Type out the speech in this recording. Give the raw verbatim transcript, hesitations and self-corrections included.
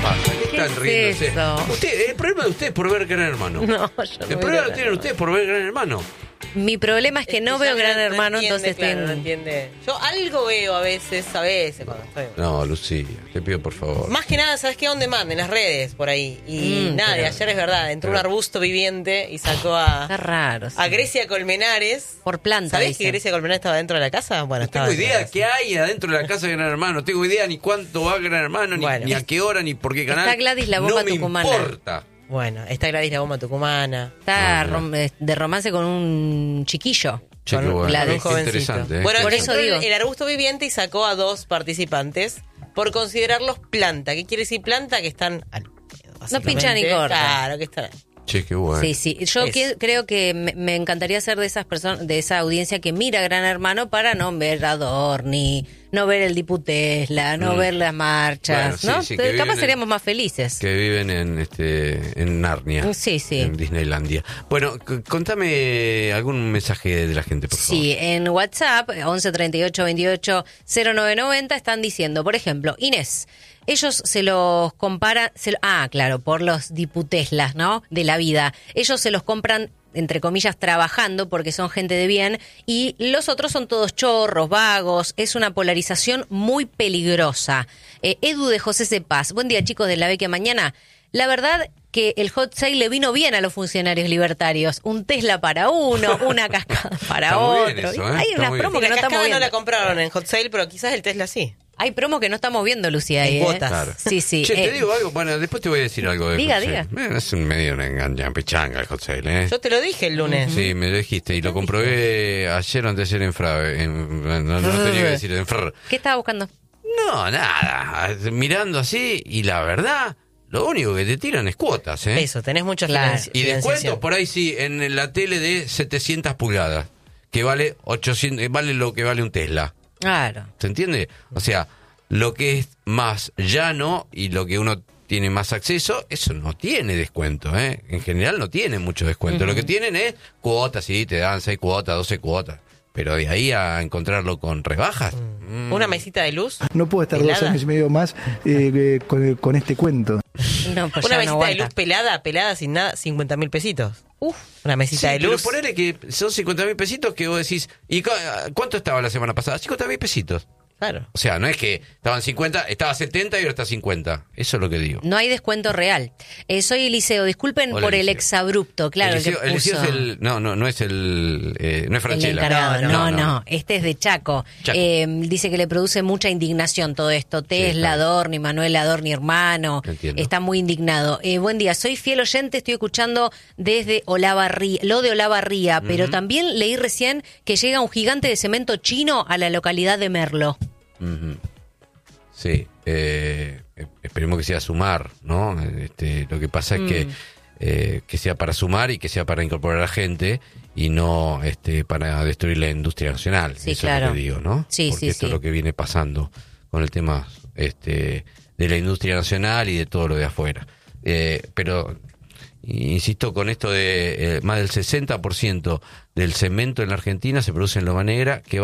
pasa? ¿Qué están es riéndose? eso? Usted, el problema de ustedes es por ver Gran Hermano. No, yo no el veo problema lo Gran tienen ustedes por ver Gran Hermano. Mi problema es que no ya veo Gran no Hermano, entiende, entonces claro, tengo... no entiende. Yo algo veo a veces, a veces cuando estoy... No, Lucía, te pido por favor. Más que nada, ¿sabes qué? On demand, en las redes, por ahí. Y Mm, nada, pero- de ayer es verdad, entró pero- un arbusto viviente y sacó Está a, raro. sí. a Grecia Colmenares. Por planta, ¿Sabés dice. que Grecia Colmenares estaba dentro de la casa? Bueno, No estaba tengo dentro de idea la casa. qué hay adentro de la casa de Gran Hermano. No tengo idea ni cuánto va Gran Hermano, ni, Bueno. ni a qué hora, ni por qué canal. Está Gladys la bomba no me tucumana. importa. Bueno, está Gladys la bomba tucumana. Está Ah, no. rom- eh, de romance con un chiquillo. Che, Con qué un- bueno, Gladys. qué un jovencito. interesante. ¿eh? Bueno, Por Qué eso entró digo. el, el arbusto viviente y sacó a dos participantes por considerarlos planta. ¿Qué quiere decir planta? Que están al pedo, básicamente. pinchan ni cortan. Claro, que están. Che, qué bueno. Sí, sí. Yo Es. que- creo que me, me encantaría ser de esas personas, de esa audiencia que mira Gran Hermano para no ver a Dorni, no ver el Diputesla, no Mm. ver las marchas, Bueno, ¿no? sí, sí, que Capaz viven en- seríamos más felices. Que viven en este en Narnia. Sí, sí. En Disneylandia. Bueno, c- contame algún mensaje de la gente, por favor. Sí, en WhatsApp, once treinta y ocho veintiocho cero nueve noventa, están diciendo, por ejemplo, Inés, ellos se los comparan, se lo- ah, claro, por los diputeslas, ¿no? De la vida. Ellos se los compran, entre comillas, trabajando porque son gente de bien y los otros son todos chorros, vagos. Es una polarización muy peligrosa. Eh, Edu de José Cepaz. Buen día, chicos de La Vecchia Mañana. La verdad que el hot sale le vino bien a los funcionarios libertarios. Un Tesla para uno, una cascada para Está muy otro. bien eso, ¿eh? Hay Está unas muy bien. promos Sí, que no la estamos cascada no viendo. la compraron en Hot Sale, pero quizás el Tesla sí. Hay promos que no estamos viendo, Lucía. Ahí, En ¿eh? cuotas. Claro. Sí, sí. Che, eh, te digo algo, bueno, después te voy a decir algo de Diga, Hot Sale. diga. Eh, es un medio una engaña, pichanga el Hot Sale, ¿eh? Yo te lo dije el lunes. Sí, me lo dijiste y lo comprobé ayer o antes de ayer en Frave. En, no, no tenía que decir en Fr. ¿Qué estaba buscando? No, nada. Mirando así y la verdad, lo único que te tiran es cuotas, ¿eh? Eso, tenés mucha Claro. financi- Y financiación. descuentos por ahí sí, en la tele de setecientas pulgadas, que vale ochocientos, vale lo que vale un Tesla. Claro. ¿Se entiende? O sea, lo que es más llano y lo que uno tiene más acceso, eso no tiene descuento, ¿eh? En general no tiene mucho descuento. Lo que tienen es cuotas, sí, te dan seis cuotas, doce cuotas. Pero de ahí a encontrarlo con rebajas. mm. Una mesita de luz. No puedo estar dos ¿Pelada? años y medio más eh, eh, con, con este cuento. No, pues Una ya mesita no de aguanta. luz pelada, pelada sin nada, cincuenta mil pesitos. Uf. Una Sí, mesita de pero luz. ponele que son cincuenta mil pesitos que vos decís, ¿y cu- cuánto estaba la semana pasada? cincuenta mil pesitos. Claro. O sea, no es que estaban cincuenta, estaba setenta y ahora está cincuenta. Eso es lo que digo. No hay descuento real. Eh, soy Eliseo, disculpen Hola, por el Eliseo. exabrupto, claro. el que Eliseo, Eliseo puso- es el... No, no, no es el... eh, no es El Franchella. encargado. No no, No, no. este es de Chaco. Chaco. Eh, dice que le produce mucha indignación todo esto. Tesla, está bien. Adorni, Manuel Adorni, hermano. Entiendo. Está muy indignado. Eh, buen día, soy fiel oyente, estoy escuchando desde Olavarría, lo de Olavarría, pero también leí recién que llega un gigante de cemento chino a la localidad de Merlo. Ujú. Sí, eh, eh, esperemos que sea sumar, ¿no? Este, lo que pasa es que, Mm. eh, que sea para sumar y que sea para incorporar a gente y no este, para destruir la industria nacional. Sí, Eso claro. es lo que digo, ¿no? Sí, Porque sí, esto sí. es lo que viene pasando con el tema este, de la industria nacional y de todo lo de afuera. Eh, pero, insisto, con esto de eh, más del sesenta por ciento del cemento en la Argentina se produce en Loma Negra, que va